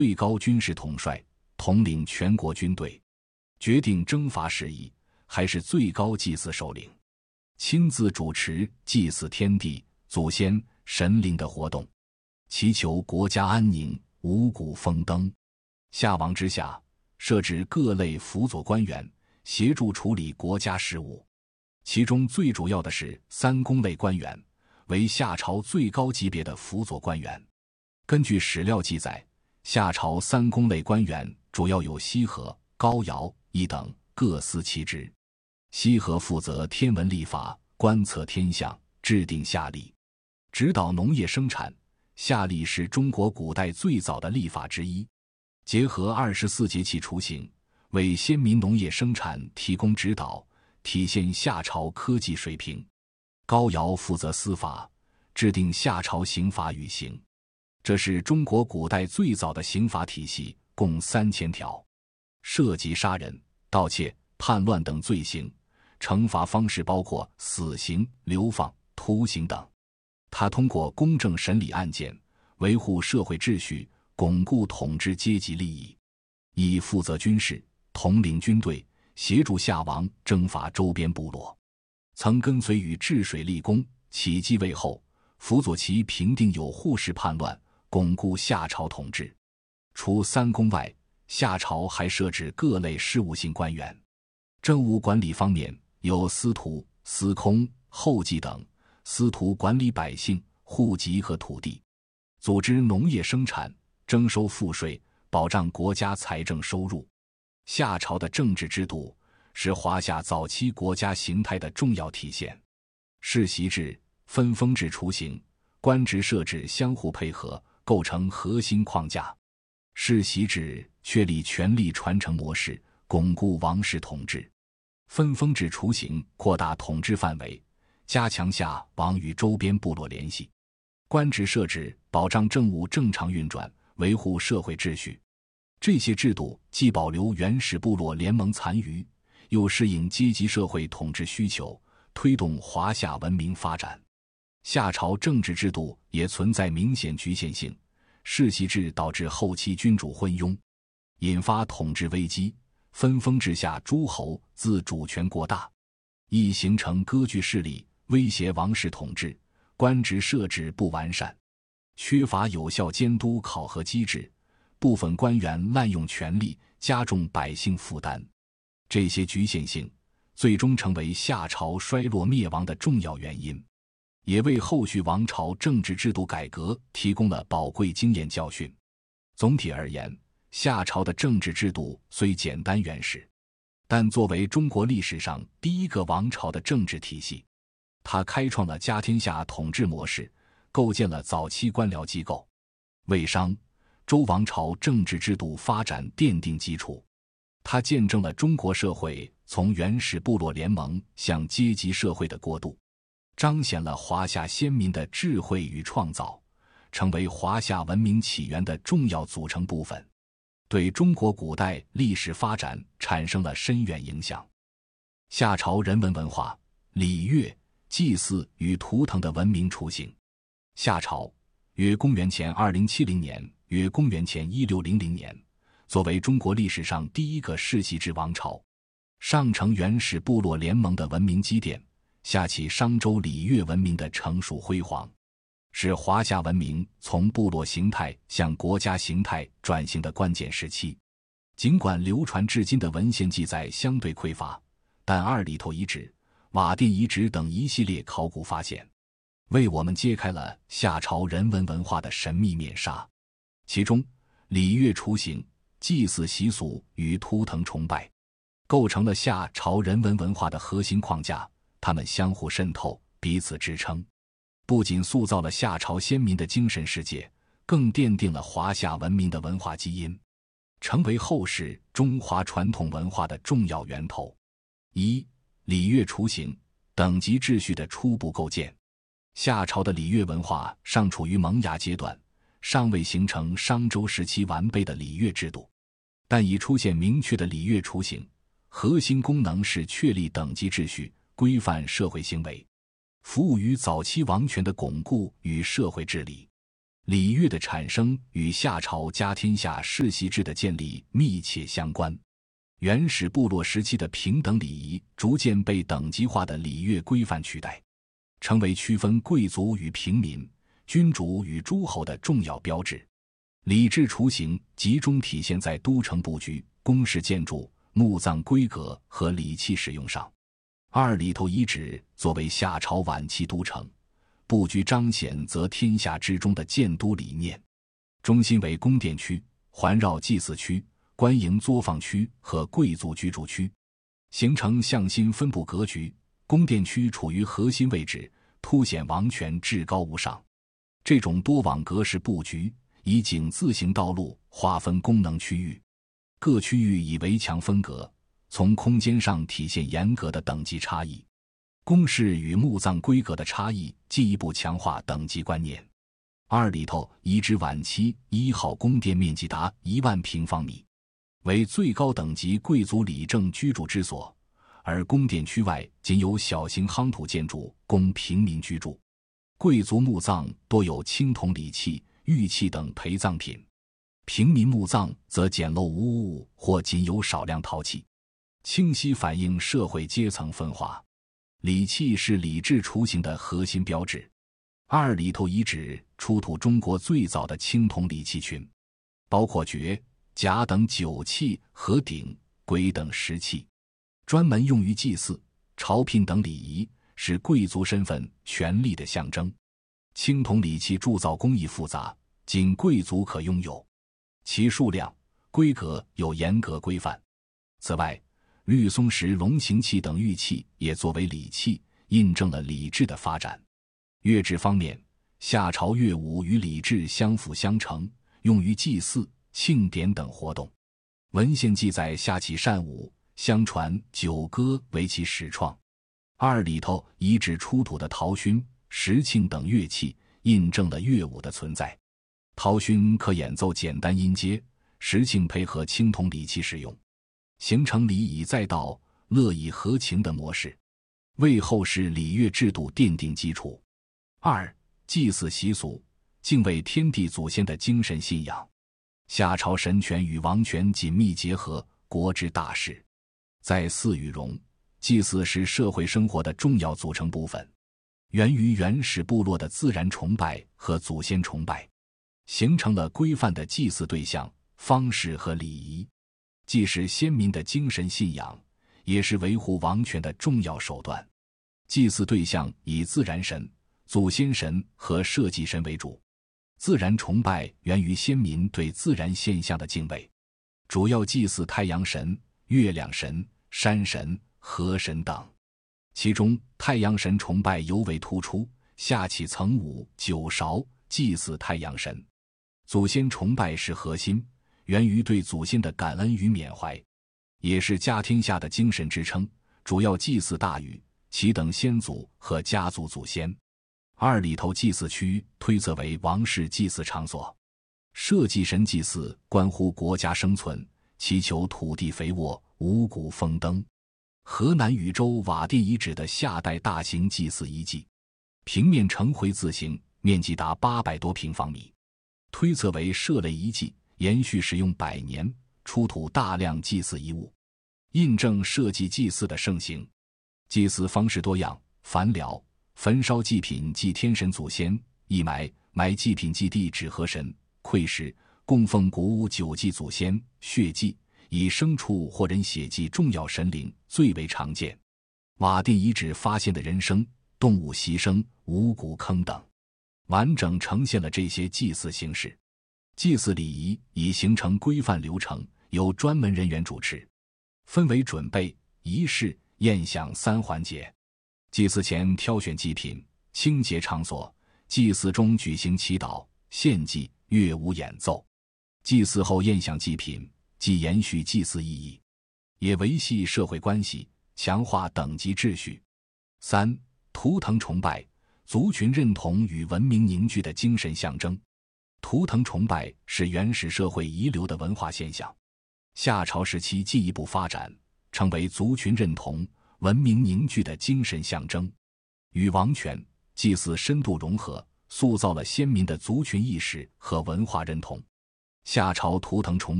最高军事统帅，统领全国军队，决定征伐事宜，还是最高祭祀首领，亲自主持祭祀天地、祖先、神灵的活动，祈求国家安宁，五谷丰登。夏王之下，设置各类辅佐官员，协助处理国家事务。其中最主要的是三公类官员，为夏朝最高级别的辅佐官员。根据史料记载，夏朝三公类官员主要有西河、高尧、羿等，各司其职。西河负责天文历法，观测天象，制定夏历，指导农业生产。夏历是中国古代最早的历法之一，结合24节气雏形，为先民农业生产提供指导，体现夏朝科技水平。高尧负责司法，制定夏朝刑法语刑。这是中国古代最早的刑法体系，共3000条，涉及杀人、盗窃、叛乱等罪行，惩罚方式包括死刑、流放、徒刑等。他通过公正审理案件，维护社会秩序，巩固统治阶级利益。以负责军事，统领军队，协助夏王征伐周边部落，曾跟随于治水立功，起继位后，辅佐其平定有扈氏叛乱，巩固夏朝统治。除三公外，夏朝还设置各类事务性官员。政务管理方面有司徒、司空、后继等。司徒管理百姓、户籍和土地，组织农业生产，征收赋税，保障国家财政收入。夏朝的政治制度是华夏早期国家形态的重要体现。世袭制、分封制雏形，官职设置相互配合，构成核心框架。世袭制确立权力传承模式，巩固王室统治。分封制雏形扩大统治范围，加强夏王与周边部落联系。官职设置保障政务正常运转，维护社会秩序。这些制度既保留原始部落联盟残余，又适应阶级社会统治需求，推动华夏文明发展。夏朝政治制度也存在明显局限性，世袭制导致后期君主昏庸，引发统治危机。分封制下诸侯自主权过大，易形成割据势力，威胁王室统治。官职设置不完善，缺乏有效监督考核机制，部分官员滥用权力，加重百姓负担。这些局限性最终成为夏朝衰落灭亡的重要原因，也为后续王朝政治制度改革提供了宝贵经验教训。总体而言，夏朝的政治制度虽简单原始，但作为中国历史上第一个王朝的政治体系，它开创了家天下统治模式，构建了早期官僚机构，为商、周王朝政治制度发展奠定基础。它见证了中国社会从原始部落联盟向阶级社会的过渡，彰显了华夏先民的智慧与创造，成为华夏文明起源的重要组成部分，对中国古代历史发展产生了深远影响。夏朝人文文化、礼乐、祭祀与图腾的文明雏形。夏朝约公元前2070年，约公元前1600年，作为中国历史上第一个世袭制王朝，上承原始部落联盟的文明积淀，下启商周礼乐文明的成熟辉煌，是华夏文明从部落形态向国家形态转型的关键时期。尽管流传至今的文献记载相对匮乏，但二里头遗址、瓦店遗址等一系列考古发现，为我们揭开了夏朝人文文化的神秘面纱。其中，礼乐雏形、祭祀习俗与图腾崇拜，构成了夏朝人文文化的核心框架，它们相互渗透，彼此支撑，不仅塑造了夏朝先民的精神世界，更奠定了华夏文明的文化基因，成为后世中华传统文化的重要源头。一、礼乐雏形、等级秩序的初步构建。夏朝的礼乐文化尚处于萌芽阶段，尚未形成商周时期完备的礼乐制度，但已出现明确的礼乐雏形，核心功能是确立等级秩序，规范社会行为，服务于早期王权的巩固与社会治理。 礼乐的产生与夏朝家天下世袭制的建立密切相关。原始部落时期的平等礼仪逐渐被等级化的礼乐规范取代，成为区分贵族与平民、君主与诸侯的重要标志。礼制雏形集中体现在都城布局、宫室建筑、墓葬规格和礼器使用上。二里头遗址作为夏朝晚期都城，布局彰显则天下之中的建都理念。中心为宫殿区，环绕祭祀区、官营作坊区和贵族居住区，形成向心分布格局。宫殿区处于核心位置，凸显王权至高无上。这种多网格式布局以井字形道路划分功能区域，各区域以围墙分隔，从空间上体现严格的等级差异。宫室与墓葬规格的差异进一步强化等级观念。二里头遗址晚期1号宫殿面积达1万平方米，为最高等级贵族理政居住之所，而宫殿区外仅有小型夯土建筑供平民居住。贵族墓葬多有青铜礼器、玉器等陪葬品，平民墓葬则简陋无物或仅有少量陶器，清晰反映社会阶层分化。礼器是礼制雏形的核心标志。二里头遗址出土中国最早的青铜礼器群，包括爵、甲等酒器和鼎、簋等石器，专门用于祭祀、朝聘等礼仪，是贵族身份、权力的象征。青铜礼器铸造工艺复杂，仅贵族可拥有，其数量、规格有严格规范。此外，绿松石龙形器等玉器也作为礼器，印证了礼制的发展。乐制方面，夏朝乐舞与礼制相辅相成，用于祭祀、庆典等活动。文献记载夏启善舞，相传九歌为其始创。二里头遗址出土的陶埙、石磬等乐器，印证了乐舞的存在。陶埙可演奏简单音阶，石磬配合青铜礼器使用，形成礼以载道、乐以和情的模式，为后世礼乐制度奠定基础。二、祭祀习俗，敬畏天地祖先的精神信仰。夏朝神权与王权紧密结合，国之大事。在祀与戎，祭祀是社会生活的重要组成部分，源于原始部落的自然崇拜和祖先崇拜，形成了规范的祭祀对象、方式和礼仪，既是先民的精神信仰，也是维护王权的重要手段。祭祀对象以自然神、祖先神和社稷神为主。自然崇拜源于先民对自然现象的敬畏，主要祭祀太阳神、月亮神、山神、河神等。其中太阳神崇拜尤为突出，夏启曾舞九韶祭祀太阳神。祖先崇拜是核心，源于对祖先的感恩与缅怀，也是家天下的精神支撑，主要祭祀大禹、其等先祖和家族祖先。二里头祭祀区推测为王室祭祀场所，社稷神祭祀关乎国家生存，祈求土地肥沃、五谷丰登。河南禹州瓦店遗址的夏代大型祭祀遗迹，平面呈回字形，面积达800多平方米，推测为社类遗迹，延续使用100年，出土大量祭祀遗物，印证社稷祭祀的盛行。祭祀方式多样，凡燎、焚烧祭品祭天神祖先，义埋祭品祭地指河神，馈食供奉谷物酒祭祖先，血祭以牲畜或人血祭重要神灵最为常见。瓦店遗址发现的人牲、动物牺牲、五谷坑等，完整呈现了这些祭祀形式。祭祀礼仪已形成规范流程，由专门人员主持，分为准备、仪式、宴享3环节。祭祀前挑选祭品，清洁场所，祭祀中举行祈祷、献祭、乐舞演奏。祭祀后宴享祭品，既延续祭祀意义，也维系社会关系，强化等级秩序。3. 图腾崇拜，族群认同与文明凝聚的精神象征。图腾崇拜是原始社会遗留的文化现象，夏朝时期进一步发展，成为族群认同、文明凝聚的精神象征，与王权、祭祀深度融合， 塑造了先民的族群意识和文化认同。夏朝图腾崇